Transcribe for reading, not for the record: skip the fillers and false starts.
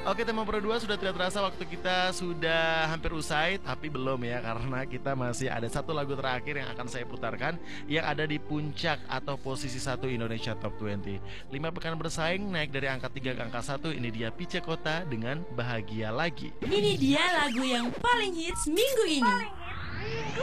Oke, tema Pro 2 sudah tidak terasa waktu kita sudah hampir usai, tapi belum ya, karena kita masih ada satu lagu terakhir yang akan saya putarkan yang ada di puncak atau posisi 1 Indonesia Top 20. 5 pekan bersaing naik dari angka 3 ke angka 1. Ini dia Pice Kota dengan Bahagia Lagi. Ini dia lagu yang paling hits minggu ini.